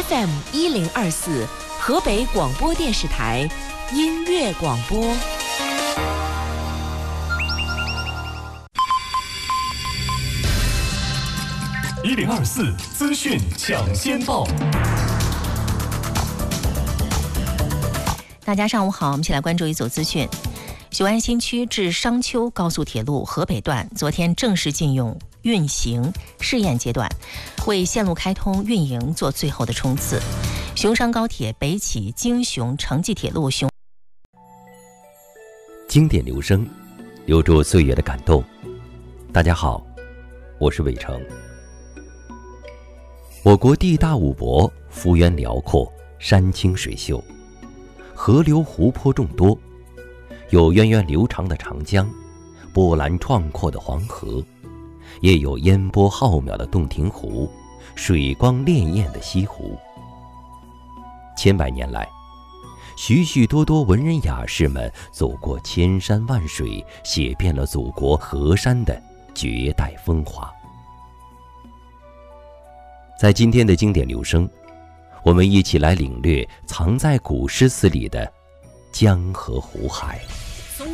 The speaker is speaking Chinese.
FM1024河北广播电视台音乐广播。 1024资讯抢先报。 大家上午好，我们一起来关注一组资讯。雄安新区至商丘高速铁路河北段昨天正式进入运行试验阶段，为线路开通运营做最后的冲刺。雄商高铁北起京雄城际铁路经典留声，留住岁月的感动。大家好，我是伟成。我国地大物博，幅员辽阔，山清水秀，河流湖泊众多，有源远流长的长江，波澜壮阔的黄河，也有烟波浩渺的洞庭湖，水光潋滟的西湖。千百年来，许许多多文人雅士们走过千山万水，写遍了祖国河山的绝代风华。在今天的经典留声，我们一起来领略藏在古诗词里的江河湖海。